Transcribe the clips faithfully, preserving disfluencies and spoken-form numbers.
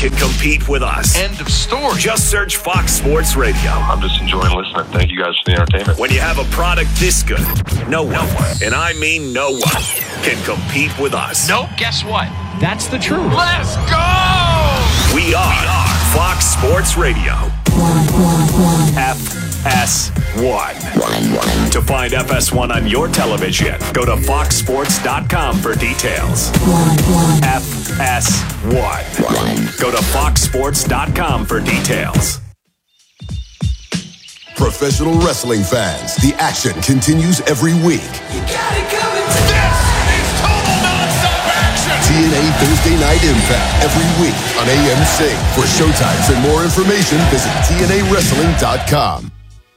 can compete with us. End of story. Just search Fox Sports Radio. I'm just enjoying listening. Thank you guys for the entertainment. When you have a product this good, no one, and I mean no one, can compete with us. Nope. Guess what? That's the truth. Let's go! We are Fox Sports Radio. F S one. To find F S one on your television, go to fox sports dot com for details. F S one. Go to fox sports dot com for details. Professional wrestling fans, the action continues every week. You got it coming. This is total non-stop action. T N A Thursday Night Impact every week on A M C. For showtimes and more information, visit T N A wrestling dot com.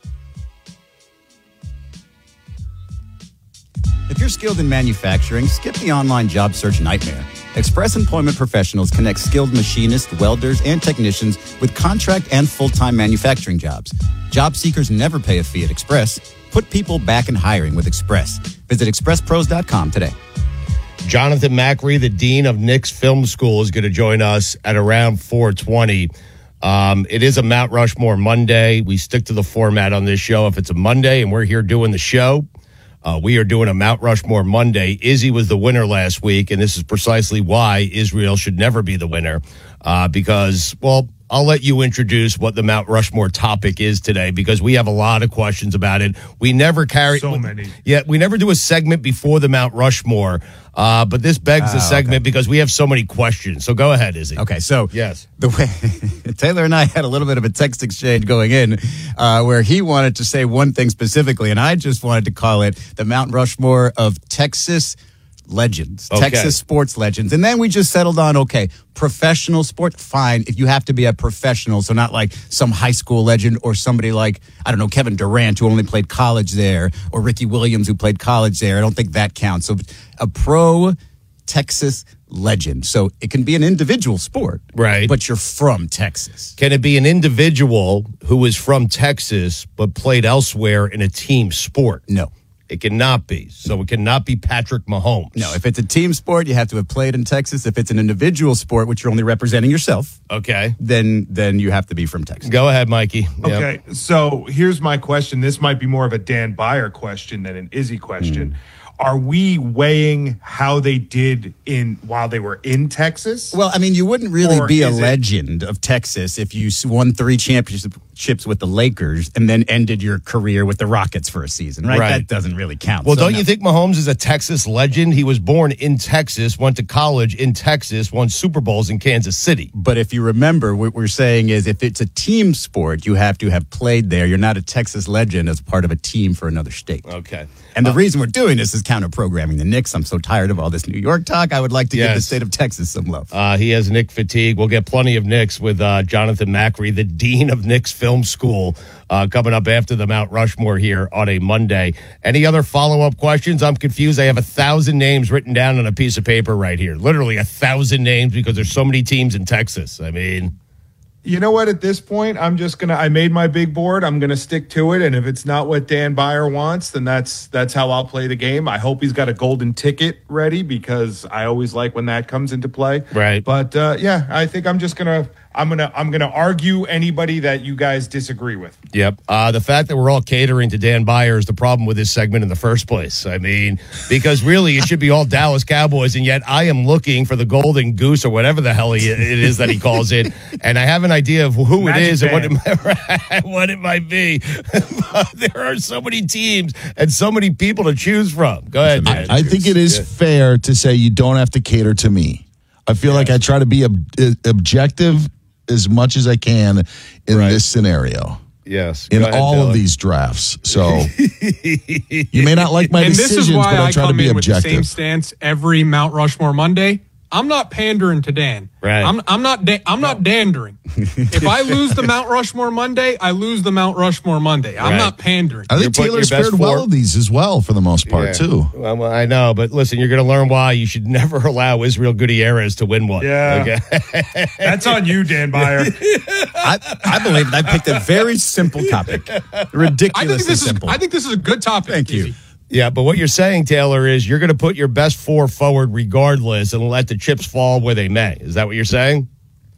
If you're skilled in manufacturing, skip the online job search nightmare. Express Employment Professionals connect skilled machinists, welders, and technicians with contract and full-time manufacturing jobs. Job seekers never pay a fee at Express. Put people back in hiring with Express. Visit express pros dot com today. Jonathan Macri, the dean of Knicks Film School, is going to join us at around four twenty. Um, it is a Mount Rushmore Monday. We stick to the format on this show. If it's a Monday and we're here doing the show, Uh, we are doing a Mount Rushmore Monday. Izzy was the winner last week, and this is precisely why Israel should never be the winner. Uh, because, well, I'll let you introduce what the Mount Rushmore topic is today, because we have a lot of questions about it. We never carry so many. Yeah, we never do a segment before the Mount Rushmore. Uh, but this begs Ah, a segment okay. because we have so many questions. So go ahead, Izzy. Okay, so yes, the way Taylor and I had a little bit of a text exchange going in, uh, where he wanted to say one thing specifically, and I just wanted to call it the Mount Rushmore of Texas legends, Okay. Texas sports legends, and then we just settled on okay, professional sport. Fine, if you have to be a professional, so not like some high school legend or somebody like I don't know Kevin Durant who only played college there, or Ricky Williams who played college there. I don't think that counts. So a pro Texas legend. So it can be an individual sport, right? But you're from Texas. Can it be an individual who is from Texas but played elsewhere in a team sport? No. It cannot be. So it cannot be Patrick Mahomes. No, if it's a team sport, you have to have played in Texas. If it's an individual sport, which you're only representing yourself, okay, then then you have to be from Texas. Go ahead, Mikey. Okay, Yep. so here's my question. This might be more of a Dan Byer question than an Izzy question. Mm. Are we weighing how they did in while they were in Texas? Well, I mean, you wouldn't really Or be a is it- legend of Texas if you s- won three championships with the Lakers and then ended your career with the Rockets for a season, right? Right. That doesn't really count. Well, So, don't no. you think Mahomes is a Texas legend? He was born in Texas, went to college in Texas, won Super Bowls in Kansas City. But if you remember, what we're saying is if it's a team sport, you have to have played there. You're not a Texas legend as part of a team for another state. Okay. And the reason we're doing this is counter-programming the Knicks. I'm so tired of all this New York talk. I would like to give the Yes. state of Texas some love. Uh, he has Nick fatigue. We'll get plenty of Knicks with uh, Jonathan Macri, the dean of Knicks Film School, uh, coming up after the Mount Rushmore here on a Monday. Any other follow-up questions? I'm confused. I have a thousand names written down on a piece of paper right here. Literally a thousand names because there's so many teams in Texas. I mean... You know what? At this point, I'm just gonna. I made my big board. I'm gonna stick to it. And if it's not what Dan Byer wants, then that's that's how I'll play the game. I hope he's got a golden ticket ready because I always like when that comes into play. Right. But uh, yeah, I think I'm just gonna. I'm gonna. I'm gonna argue anybody that you guys disagree with. Yep. Uh, the fact that we're all catering to Dan Byer is the problem with this segment in the first place. I mean, because really it should be all Dallas Cowboys, and yet I am looking for the golden goose or whatever the hell he, it is that he calls it, and I have an idea of who Magic it is band. and what it, might, what it might be. There are so many teams and so many people to choose from. Go ahead, man. I think it is Yeah. fair to say you don't have to cater to me. I feel like I try to be ob- objective as much as I can in Right. this scenario. Yes. In Go ahead, all Taylor. of these drafts. So you may not like my and this decisions, is why but I I try to come be in with the same objective. stance every Mount Rushmore Monday. I'm not pandering to Dan. Right. I'm I'm not da- I'm not dandering. If I lose the Mount Rushmore Monday, I lose the Mount Rushmore Monday. I'm Right. not pandering. I You're think putting Taylor's your best fared well four- of these as well for the most part, Yeah. too. Well, well, I know, but listen, you're going to learn why you should never allow Israel Gutierrez to win one. Yeah. Okay? That's on you, Dan Byer. I, I believe I picked a very simple topic. I think Ridiculously this is simple. I think this is a good topic. Thank you. Izzy. Yeah, but what you're saying, Taylor, is you're going to put your best four forward regardless and let the chips fall where they may. Is that what you're saying?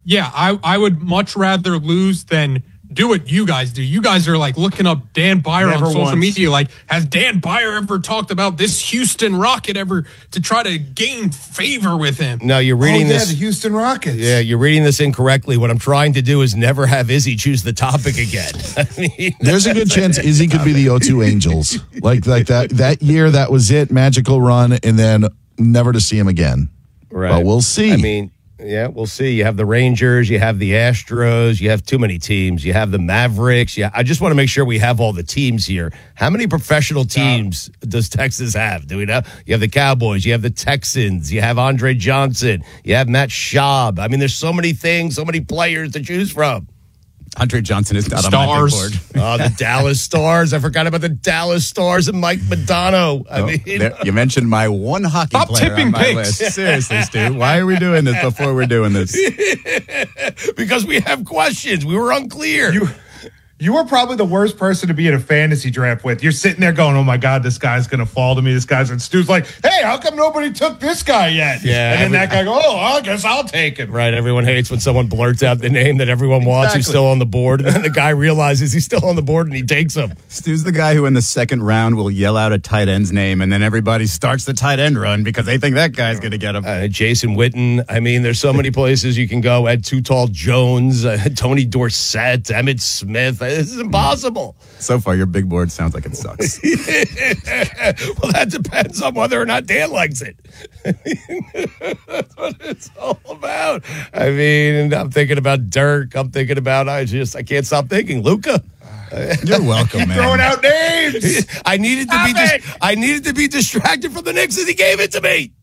Yeah, I, I would much rather lose than do what you guys do. You guys are like looking up Dan Byer Never on social once. media. Like, has Dan Byer ever talked about this Houston Rocket ever to try to gain favor with him? No, you're Oh, reading yeah, this. the Houston Rockets. Yeah, you're reading this incorrectly. What I'm trying to do is never have Izzy choose the topic again. I mean, There's a good chance Izzy could be the O two Angels. Like like that that year, that was it. Magical run, and then never to see him again. right. But we'll see. I mean, yeah, we'll see. You have the Rangers, you have the Astros, you have too many teams. You have the Mavericks. Yeah, I just want to make sure we have all the teams here. How many professional teams does Texas have? Do we know? You have the Cowboys, you have the Texans, you have Andre Johnson, you have Matt Schaub. I mean, there's so many things, so many players to choose from. Andre Johnson is not on my big Stars. board. Oh, the Dallas Stars. I forgot about the Dallas Stars and Mike Madonna. I Oh, mean, there- you mentioned my one hockey Stop player tipping on my pigs. list. Seriously, Stu, why are we doing this before we're doing this? because we have questions. We were unclear. You, you are probably the worst person to be in a fantasy draft with. You're sitting there going, oh my God, this guy's going to fall to me. This guy's, and Stu's like, hey, how come nobody took this guy yet? Yeah, And then every- that guy goes, oh, I guess I'll take him. Right, everyone hates when someone blurts out the name that everyone wants who's Exactly. still on the board, and then the guy realizes he's still on the board and he takes him. Stu's the guy who in the second round will yell out a tight end's name, and then everybody starts the tight end run because they think that guy's going to get him. Uh, Jason Witten. I mean, there's so many places you can go. Ed Too Tall Jones, uh, Tony Dorsett, Emmett Smith. This is impossible. So far, your big board sounds like it sucks. Well, that depends on whether or not Dan likes it. That's what it's all about. I mean, I'm thinking about Dirk. I'm thinking about, I just, I can't stop thinking. Luca. You're welcome, man. Throwing out names. I needed to be dis- I needed to be distracted from the Knicks and he gave it to me.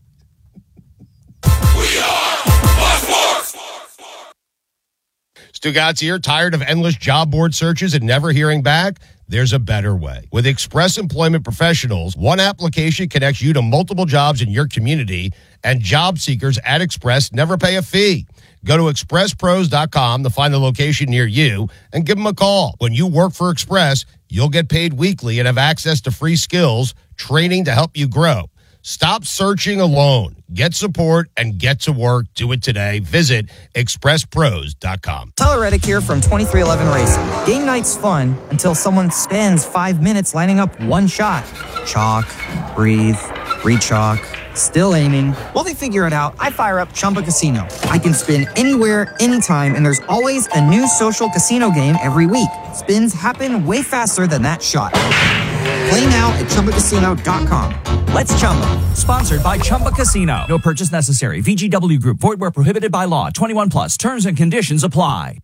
We are Fox Sports. Stugatz here, tired of endless job board searches and never hearing back? There's a better way. With Express Employment Professionals, one application connects you to multiple jobs in your community, and job seekers at Express never pay a fee. Go to express pros dot com to find the location near you and give them a call. When you work for Express, you'll get paid weekly and have access to free skills, training to help you grow. Stop searching alone. Get support and get to work. Do it today. Visit express pros dot com. Tyler Reddick here from twenty-three eleven Racing. Game night's fun until someone spends five minutes lining up one shot. Chalk, breathe, re-chalk, still aiming. While they figure it out, I fire up Chumba Casino. I can spin anywhere, anytime, and there's always a new social casino game every week. Spins happen way faster than that shot. Play now at chumba casino dot com. Let's Chumba. Sponsored by Chumba Casino. No purchase necessary. V G W Group. Void where prohibited by law. twenty-one plus. Terms and conditions apply.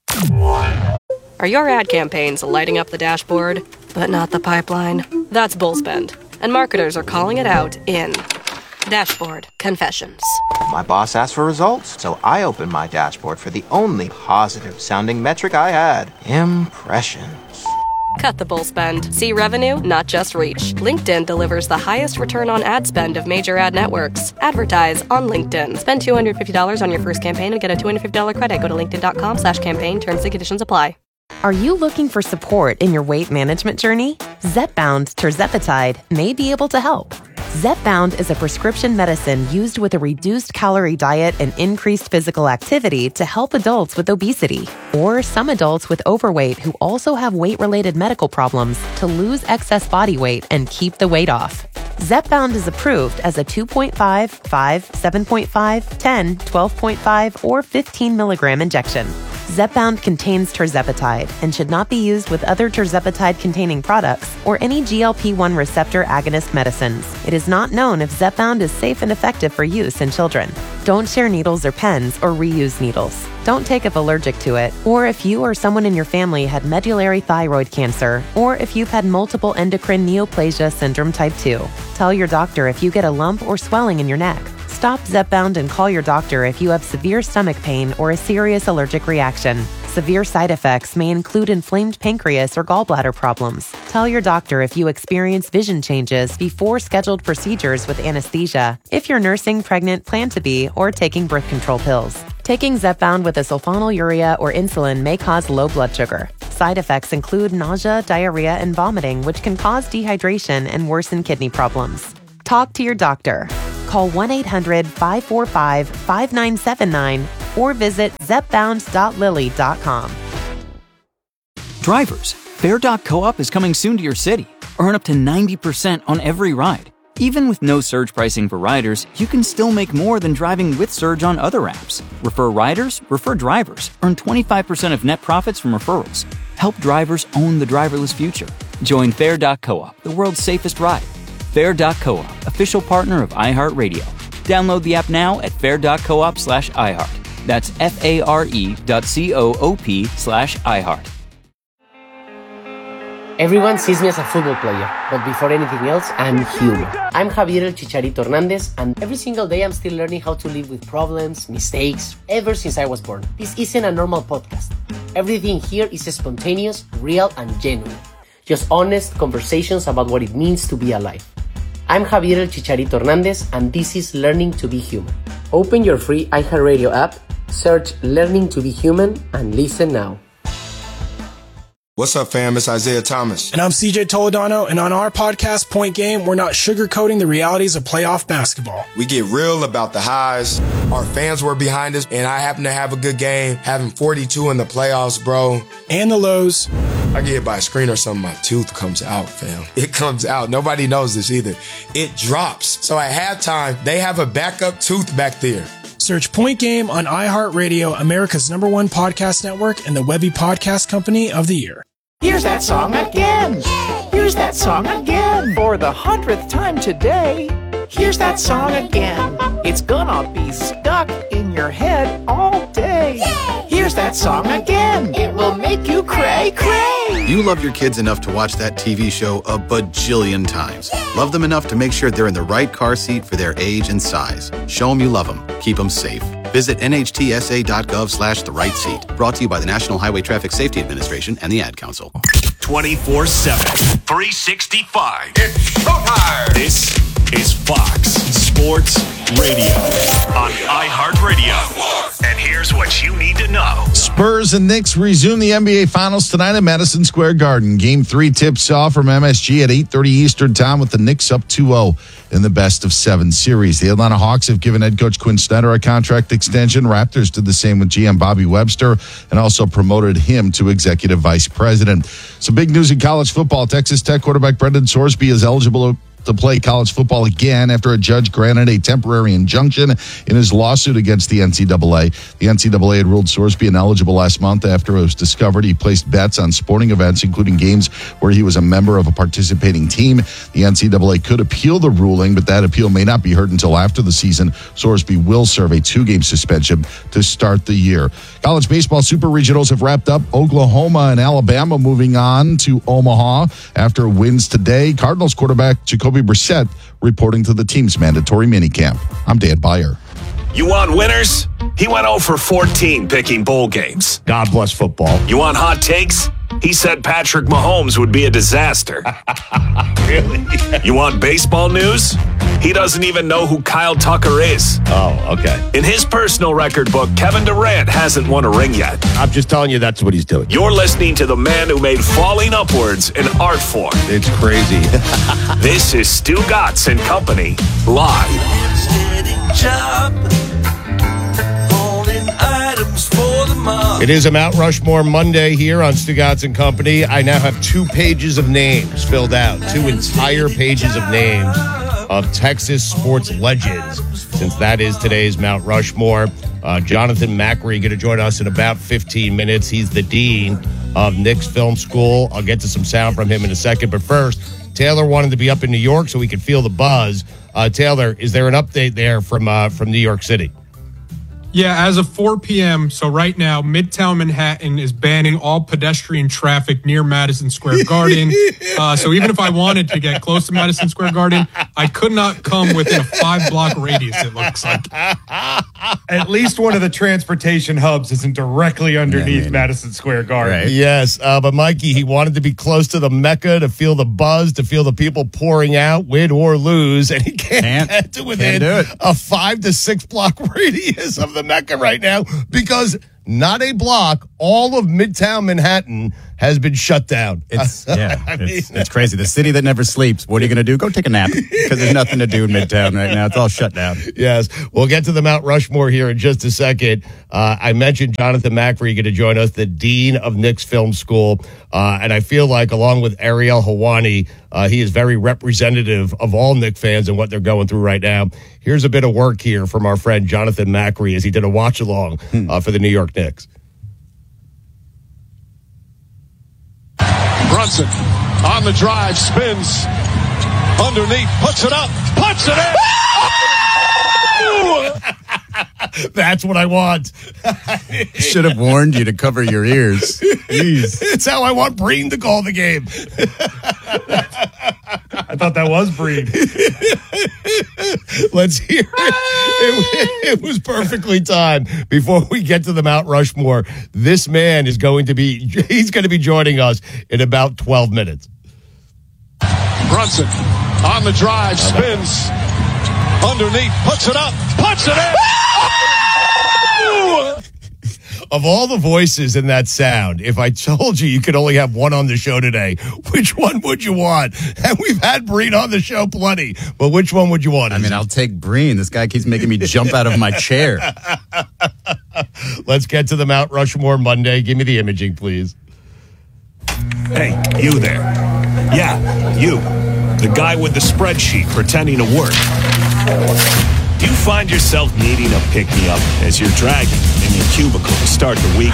Are your ad campaigns lighting up the dashboard, but not the pipeline? That's Bullspend. And marketers are calling it out in Dashboard Confessions. My boss asked for results, so I opened my dashboard for the only positive-sounding metric I had. Impressions. Cut the bull spend. See revenue, not just reach. LinkedIn delivers the highest return on ad spend of major ad networks. Advertise on LinkedIn. Spend two hundred fifty dollars on your first campaign and get a two hundred fifty dollars credit. Go to linkedin.com slash campaign. Terms and conditions apply. Are you looking for support in your weight management journey? Zepbound Tirzepatide may be able to help. Zepbound is a prescription medicine used with a reduced calorie diet and increased physical activity to help adults with obesity or some adults with overweight who also have weight-related medical problems to lose excess body weight and keep the weight off. Zepbound is approved as a two point five, five, seven point five, ten, twelve point five, or fifteen milligram injection. Zepbound contains tirzepatide and should not be used with other tirzepatide-containing products or any G L P one receptor agonist medicines. It is not known if Zepbound is safe and effective for use in children. Don't share needles or pens or reuse needles. Don't take if allergic to it, or if you or someone in your family had medullary thyroid cancer, or if you've had multiple endocrine neoplasia syndrome type two. Tell your doctor if you get a lump or swelling in your neck. Stop Zepbound and call your doctor if you have severe stomach pain or a serious allergic reaction. Severe side effects may include inflamed pancreas or gallbladder problems. Tell your doctor if you experience vision changes before scheduled procedures with anesthesia, if you're nursing, pregnant, plan to be, or taking birth control pills. Taking Zepbound with a sulfonylurea or insulin may cause low blood sugar. Side effects include nausea, diarrhea, and vomiting, which can cause dehydration and worsen kidney problems. Talk to your doctor. Call one eight hundred, five four five, five nine seven nine or visit zep bound dot lily dot com. Drivers, Fair dot coop is coming soon to your city. Earn up to ninety percent on every ride. Even with no surge pricing for riders, you can still make more than driving with Surge on other apps. Refer riders, refer drivers. Earn twenty-five percent of net profits from referrals. Help drivers own the driverless future. Join Fair dot coop, the world's safest ride. Fair dot coop, official partner of iHeartRadio. Download the app now at fair dot coop slash iHeart. That's F-A-R-E dot C-O-O-P slash iHeart. Everyone sees me as a football player, but before anything else, I'm human. I'm Javier El Chicharito Hernandez, and every single day I'm still learning how to live with problems, mistakes, ever since I was born. This isn't a normal podcast. Everything here is spontaneous, real, and genuine. Just honest conversations about what it means to be alive. I'm Javier El Chicharito Hernandez, and this is Learning to Be Human. Open your free iHeartRadio app, search Learning to Be Human, and listen now. What's up, fam? It's Isaiah Thomas. And I'm C J Toledano, and on our podcast, Point Game, we're not sugarcoating the realities of playoff basketball. We get real about the highs. Our fans were behind us, and I happen to have a good game, having forty-two in the playoffs, bro. And the lows. I get hit by a screen or something, my tooth comes out, fam. It comes out. Nobody knows this either. It drops. So at halftime, they have a backup tooth back there. Search Point Game on iHeartRadio, America's number one podcast network, and the Webby Podcast Company of the Year. Here's that song again. Here's that song again. For the hundredth time today. Here's that song again. It's gonna be stuck in your head all day. Here's that song again. It will make you cray cray. You love your kids enough to watch that T V show a bajillion times. Love them enough to make sure they're in the right car seat for their age and size. Show them you love them. Keep them safe. Visit N H T S A dot gov slash the right seat. Brought to you by the National Highway Traffic Safety Administration and the Ad Council. twenty-four seven, three sixty-five. It's showtime. This is Fox Sports Radio on iHeartRadio. And here's what you need to know. Spurs and Knicks resume the N B A Finals tonight at Madison Square Garden. Game three tips off from M S G at eight thirty Eastern Time with the Knicks up two oh in the best of seven series. The Atlanta Hawks have given head coach Quinn Snyder a contract extension. Raptors did the same with G M Bobby Webster and also promoted him to executive vice president. Some big news in college football. Texas Tech quarterback Brendan Sorsby is eligible to play college football again after a judge granted a temporary injunction in his lawsuit against the N C double A. The N C double A had ruled Sorsby ineligible last month after it was discovered he placed bets on sporting events, including games where he was a member of a participating team. The N C double A could appeal the ruling, but that appeal may not be heard until after the season. Sorsby will serve a two-game suspension to start the year. College baseball super regionals have wrapped up. Oklahoma and Alabama moving on to Omaha after wins today. Cardinals quarterback Jacoby Brissett reporting to the team's mandatory minicamp. I'm Dan Byer. You want winners? He went oh for fourteen picking bowl games. God bless football. You want hot takes? He said Patrick Mahomes would be a disaster. Really? You want baseball news? He doesn't even know who Kyle Tucker is. Oh, okay. In his personal record book, Kevin Durant hasn't won a ring yet. I'm just telling you that's what he's doing. You're listening to the man who made falling upwards an art form. It's crazy. This is Stu Gatz and Company, live. It is a Mount Rushmore Monday here on Stu Gatz and Company. I now have two pages of names filled out, two entire pages of names of Texas sports legends, since that is today's Mount Rushmore. Uh, Jonathan Macri going to join us in about fifteen minutes. He's the dean of Knicks Film School. I'll get to some sound from him in a second, but first, Taylor wanted to be up in New York so we could feel the buzz. Uh, Taylor, is there an update there from uh, from New York City? Yeah, as of four p.m., so right now, Midtown Manhattan is banning all pedestrian traffic near Madison Square Garden. uh, so even if I wanted to get close to Madison Square Garden, I could not come within a five-block radius, it looks like. At least one of the transportation hubs isn't directly underneath yeah, Madison Square Garden. Right. Yes, uh, but Mikey, he wanted to be close to the Mecca, to feel the buzz, to feel the people pouring out, win or lose, and he can't, can't get to within a five to six block radius of the Mecca right now because not a block, all of Midtown Manhattan has been shut down. It's yeah, it's, it's crazy. The city that never sleeps. What are you going to do? Go take a nap because there's nothing to do in Midtown right now. It's all shut down. Yes, we'll get to the Mount Rushmore here in just a second. Uh, I mentioned Jonathan Macri going to join us, the dean of Knicks Film School, uh, and I feel like along with Ariel Helwani, uh, he is very representative of all Knicks fans and what they're going through right now. Here's a bit of work here from our friend Jonathan Macri as he did a watch along uh, for the New York Knicks. Brunson on the drive, spins underneath, puts it up, puts it in. That's what I want. Should have warned you to cover your ears. Jeez. It's how I want Breen to call the game. I thought that was Breen. Let's hear it. it. It was perfectly timed. Before we get to the Mount Rushmore, this man is going to be, he's going to be joining us in about twelve minutes. Brunson on the drive, spins underneath, puts it up, puts it in. Of all the voices in that sound, if I told you you could only have one on the show today, which one would you want? And we've had Breen on the show plenty, but which one would you want? I mean, I'll take Breen. This guy keeps making me jump out of my chair. Let's get to the Mount Rushmore Monday. Give me the imaging, please. Hey, you there. Yeah, you. The guy with the spreadsheet pretending to work. Do you find yourself needing a pick-me-up as you're dragging in your cubicle to start the week?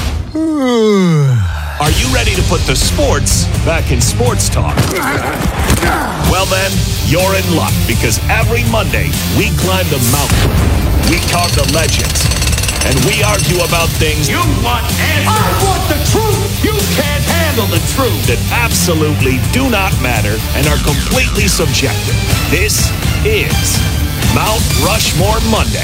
Are you ready to put the sports back in sports talk? Well then, you're in luck because every Monday we climb the mountain, we talk to legends, and we argue about things you want answers. I want the truth. You can't handle the truth that absolutely do not matter and are completely subjective. This is Mount Rushmore Monday.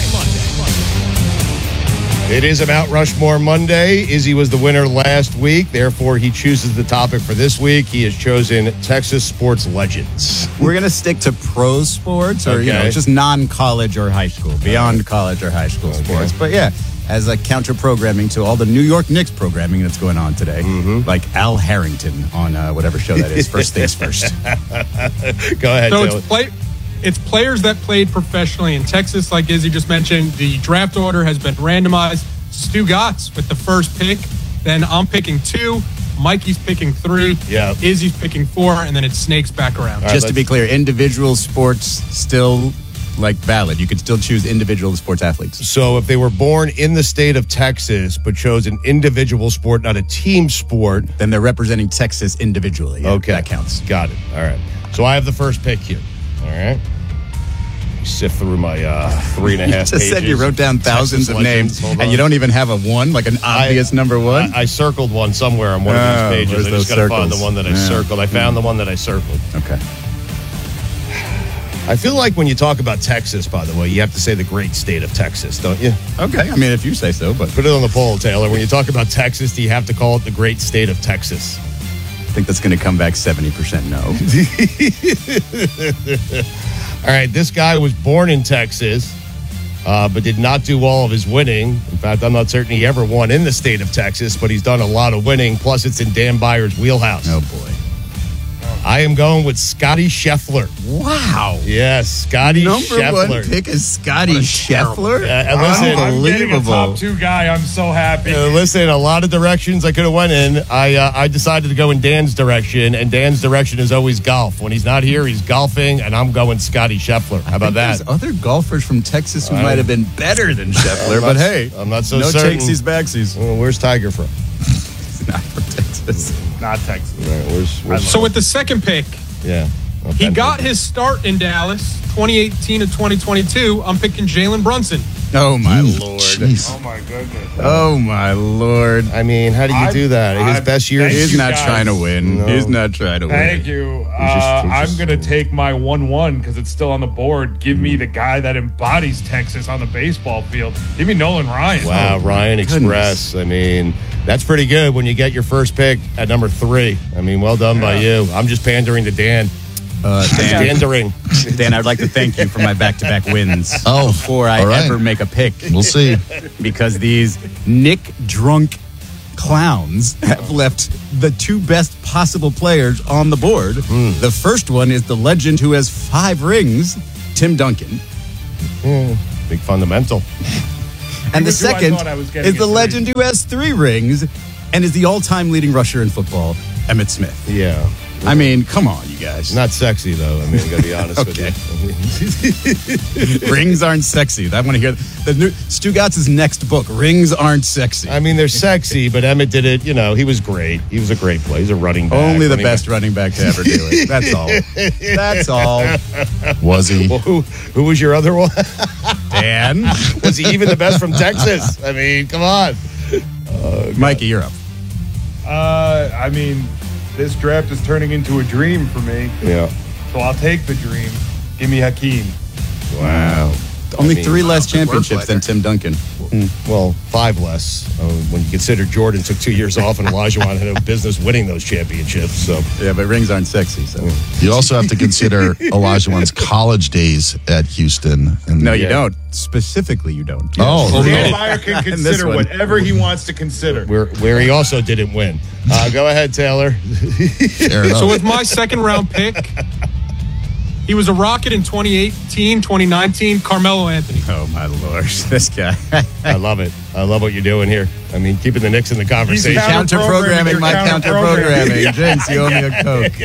It is a Mount Rushmore Monday. Izzy was the winner last week. Therefore, he chooses the topic for this week. He has chosen Texas sports legends. We're going to stick to pro sports or, Okay. you know, just non-college or high school, beyond college or high school Okay. sports. But yeah, as a counter-programming to all the New York Knicks programming that's going on today, Mm-hmm. like Al Harrington on uh, whatever show that is, First Things First. Go ahead, So Taylor. it's play. It's players that played professionally in Texas, like Izzy just mentioned. The draft order has been randomized. Stu Gotts with the first pick. Then I'm picking two. Mikey's picking three. Yeah. Izzy's picking four, and then it snakes back around. Just to be clear, individual sports still like valid. You could still choose individual sports athletes. So if they were born in the state of Texas but chose an individual sport, not a team sport, then they're representing Texas individually. Yeah, okay. that counts. Got it. All right. So I have the first pick here. All right. Sift through my uh, three and a You half just pages. said you wrote down thousands Texas of legends. names, Hold and on. you don't even have a one, like an obvious I- number one. I, I circled one somewhere on one Oh, of these pages. where's I those just got to find the circles? one that I Yeah. circled. I found the one that I circled. Okay. I feel like when you talk about Texas, by the way, you have to say the great state of Texas, don't you? Okay. I mean, if you say so, but Put it on the poll, Taylor. When you talk about Texas, do you have to call it the great state of Texas? I think that's going to come back seventy percent no. All right, this guy was born in Texas, uh, but did not do all of his winning. In fact, I'm not certain he ever won in the state of Texas, but he's done a lot of winning. Plus, it's in Dan Byer's wheelhouse. Oh, boy. I am going with Scotty Scheffler. Wow. Yes, Scotty Number Scheffler. one pick is Scotty Scheffler? Uh, and listen, I'm getting a Unbelievable. top two guy. I'm so happy. Uh, listen, a lot of directions I could have went in. I uh, I decided to go in Dan's direction, and Dan's direction is always golf. When he's not here, he's golfing, and I'm going Scotty Scheffler. How about that? There's other golfers from Texas who I- might have been better than Scheffler, I'm but not- hey, I'm not so no certain. takesies, backsies. Well, where's Tiger from? Not from Texas. Not Texas. All right, where's, where's So with the second pick, yeah? he got his start in Dallas, twenty eighteen to twenty twenty-two. I'm picking Jalen Brunson. Oh, my Lord. Oh my goodness. Oh, my Lord. I mean, how do you I- do that? His I- best years. thank He's you not guys. trying to win. No. He's not trying to Thank win. you. just- Uh, he's I'm just- going to take my one one because it's still on the board. Give me the guy that embodies Texas on the baseball field. Give me Nolan Ryan. Wow, Ryan goodness. Express. I mean, that's pretty good when you get your first pick at number three. I mean, well done by you. I'm just pandering to Dan. Uh, Dan, Pandering. Dan, I'd like to thank you for my back-to-back wins. Oh, before I all right. ever make a pick. We'll see. Because these Nick drunk clowns have left the two best possible players on the board. Mm. The first one is the legend who has five rings, Tim Duncan. Mm. Big fundamental. And the was who I second thought I was getting is the at three. legend who has three rings and is the all-time leading rusher in football, Emmitt Smith. Yeah. I mean, come on, you guys. Not sexy, though. I mean, I got to be honest Okay. with you. Rings aren't sexy. I want to hear the new Stugatz's next book. Rings aren't sexy. I mean, they're sexy, but Emmett did it. You know, he was great. He was a great player. He's a running back. Only the running best back. running back to ever do it. That's all. That's all. Was he? Well, who, who was your other one? Dan. Was he even the best from Texas? I mean, come on. Uh, Mikey, you're up. Uh, I mean, this draft is turning into a dream for me. Yeah. So I'll take the dream. Give me Hakeem. Wow. Only I mean, three less good work, championships than Tim Duncan. Well, five less uh, when you consider Jordan took two years off and Olajuwon had no business winning those championships. So yeah, but rings aren't sexy. So You also have to consider Olajuwon's college days at Houston. And no, you don't. Specifically, you don't. Oh, Yes. Dan no. Byer can In this consider one. whatever he wants to consider. where where he also didn't win. Uh, go ahead, Taylor. Fair enough. So with my second round pick, he was a Rocket in twenty eighteen, twenty nineteen, Carmelo Anthony. Oh, my Lord. This guy. I love it. I love what you're doing here. I mean, keeping the Knicks in the conversation. counter- Counter-programming, my Counter-programming. counter-programming. Jinx, you owe me a Coke.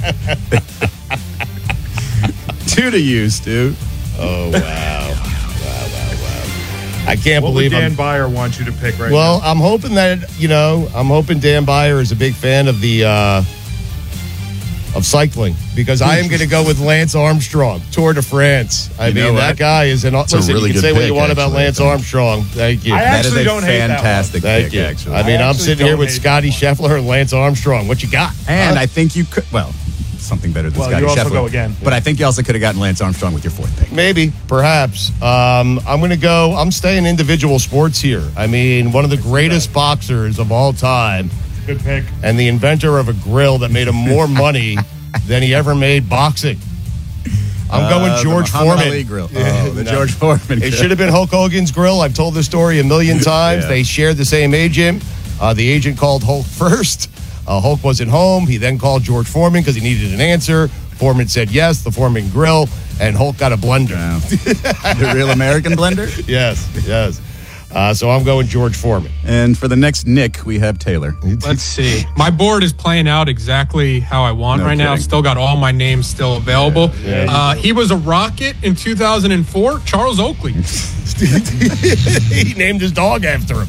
Two to you, Stu. Oh, wow. Wow, wow, wow. I can't What believe would Dan I'm... Byer want you to pick right Well, now? I'm hoping that, you know, I'm hoping Dan Byer is a big fan of the... Uh, of cycling, because I am going to go with Lance Armstrong, Tour de France. I You mean, know that what? guy is an... a Listen, really you can good say what you pick, want about actually, I Lance think. Armstrong. Thank you. I That is actually a don't hate that one. fantastic Thank pick, you. actually. I mean, I I'm actually sitting here don't with hate Scotty that Scheffler and Lance Armstrong. What you got? And Huh? I think you could, well, something better than Well, Scotty you also Scheffler. go again. But I think you also could have gotten Lance Armstrong with your fourth pick. Maybe, perhaps. Um, I'm going to go, I'm staying individual sports here. I mean, one of the greatest boxers of all time Good pick. and the inventor of a grill that made him more money than he ever made boxing. I'm Uh, going the George Muhammad Foreman. Ali grill. Oh, the George Foreman It grill. should have been Hulk Hogan's grill. I've told this story a million times. Yeah. They shared the same agent. Uh, the agent called Hulk first. Uh, Hulk wasn't home. He then called George Foreman because he needed an answer. Foreman said yes, the Foreman grill, and Hulk got a blender. Wow. The real American blender? Yes, yes. Uh, so I'm going George Foreman. And for the next Nick, we have Taylor. Let's see. My board is playing out exactly how I want No right now. kidding. Still got all my names still available. Yeah, yeah. Uh, he was a Rocket in two thousand four, Charles Oakley. He named his dog after him.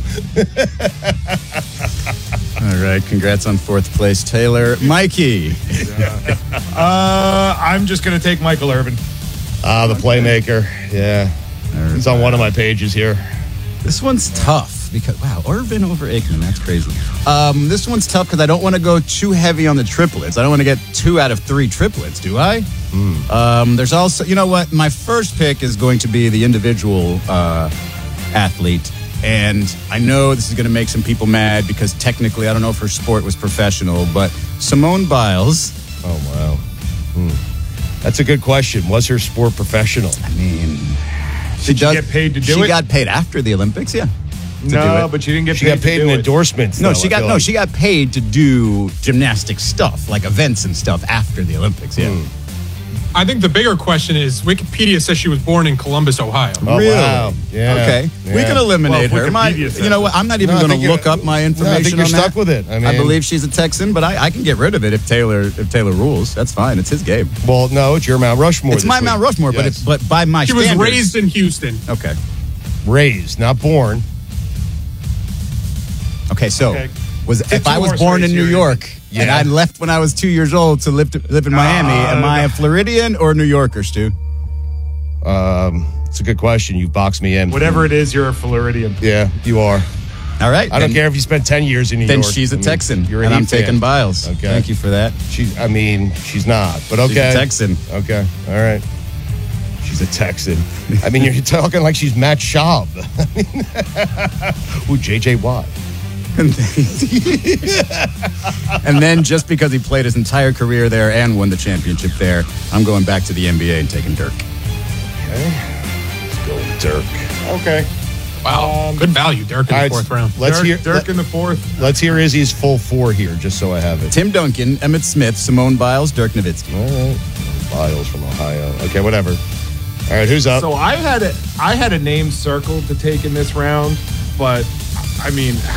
All right, congrats on fourth place, Taylor. Mikey. Uh, I'm just going to take Michael Irvin. Ah, the playmaker. Yeah. He's on one of my pages here. This one's tough because, wow, Irvin over Aikman, that's crazy. Um, this one's tough because I don't want to go too heavy on the triplets. I don't want to get two out of three triplets, do I? Mm. Um, there's also, you know what? My first pick is going to be the individual uh, athlete. And I know this is going to make some people mad because technically, I don't know if her sport was professional, but Simone Biles. Oh, wow. Hmm. That's a good question. Was her sport professional? I mean, Did she get paid to do she it? She got paid after the Olympics, yeah. to no, do it. but she didn't get She paid got paid to in do it. endorsements. No, though, she I got feel no. like. She got paid to do gymnastic stuff, like events and stuff, after the Olympics. Yeah. Hmm. I think the bigger question is Wikipedia says she was born in Columbus, Ohio. Oh, Really? wow. Yeah. Okay, we Yeah. can eliminate Well, her. My, Wikipedia says you know what? I'm not even No, I going think to you're- look up my information. No, I think you're on stuck that. with it. I I mean- believe she's a Texan, but I, I can get rid of it if Taylor if Taylor rules. That's fine. It's his game. Well, no, it's your Mount Rushmore. It's this my week. Mount Rushmore, but Yes. it's but by my She was standards. raised in Houston. Okay. raised, not born. Okay. So Okay. was It's if a I was horse born race in New here. York and Yeah. I left when I was two years old to live to, live in Miami, Uh, am I a Floridian or a New Yorker, Stu? Um, it's a good question. You've boxed me in. Whatever it is, you're a Floridian. Yeah, you are. All right. I don't then- care if you spent ten years in New Then York. she's a I mean, Texan, You're a and Heat I'm fan. taking Biles. Okay. Thank you for that. She's. I mean, she's not. But okay. She's a Texan. Okay. All right. She's a Texan. I mean, you're talking like she's Matt Schaub. Ooh, J J Watt. And then just because he played his entire career there and won the championship there, I'm going back to the N B A and taking Dirk. Okay. Let's go with Dirk. Okay. Wow, Um, good value. Dirk in all the right, fourth round. Let's Dirk, hear Dirk let, in the fourth. Let's hear Izzy's full four here, just so I have it. Tim Duncan, Emmett Smith, Simone Biles, Dirk Nowitzki. All right. Biles from Ohio. Okay, whatever. All right, who's up? So I had a I had a name circled to take in this round, but I mean,